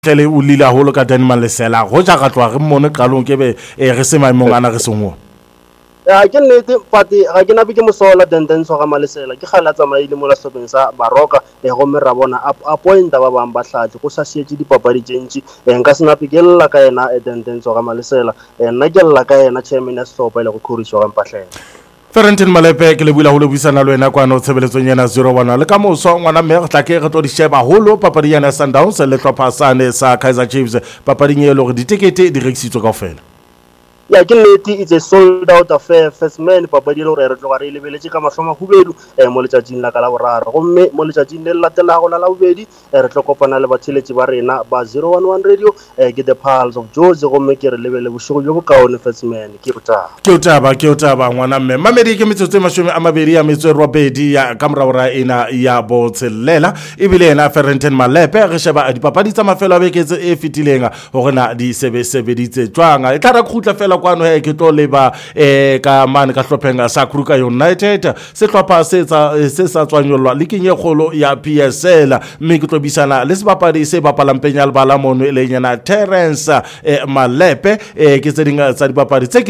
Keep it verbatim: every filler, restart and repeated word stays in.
Tele o lila holo ka Denman Lesela go ja ga tloa re mmone qalong ke be e re se maimong ana re sengwe ya ke nnete pati ga ke nabe ke mosola denden so ga malesela ke gala tsamaile mo lahlopeng sa Baroka e go me ra bona a pointa ba bang ba hlatse go sa sietse dipapadi tšentši e nka se nape ke lla ka ena e denden so ga malesela e nna ke lla ka ena chairman ya sehlopha ile go khurišwa ga mpahlela Ferentine Malepe ke le buila ho le buisana le wena kwano tshebeletsong yana zero one le ka moso ngwana mme re tla ke re tlo di sheba holo papadi yana Sundowns le tlhopha sane sa Kaizer Chiefs papading e le gore ditekete di rekisitswe kaofela ya ke nnete it's a sold out affair first man papadi le gore re tloga re lebeletse ka mahloma hubedu e mo letšatšing la ka la boraro gomme mo letšatšing le latelago la la bobedi re tlo kopana le batheletši ba rena ba zero one one radio ke the Pulse of George gomme ke re lebele bošego jo bokaone first man ke botaba ke utaba ke utaba ngwana mme mamedi ke metsotso e mashome a mabedi ya metso e robedi ya ka moraora ena ya botshelela e bile ena Ferentine Malepe re sheba dipapadi tsa mafelo a beketse e fetilenga gore na di sebe sebeditse tswanga e tla ra khutla fela kwano he ke tlo leba eh ka mane ka hlophenga sa Kruger United se hlopha se se sa tswanyolwa le kenye kgolo ya P S L mme ke tlo bisana le sebapadi se bapalang penya le bala mono e le nyana Terence eh, Malepe eh ke tse dinga tsa dipapadi tse